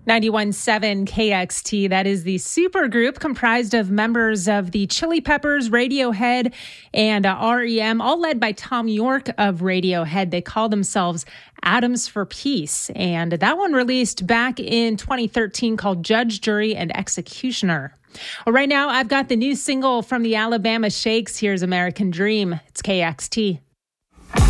91.7 KXT. That is the supergroup comprised of members of the Chili Peppers, Radiohead, and REM, all led by Tom York of Radiohead. They call themselves Atoms for Peace. And that one released back in 2013 called Judge, Jury, and Executioner. Well, right now, I've got the new single from the Alabama Shakes. Here's American Dream. It's KXT.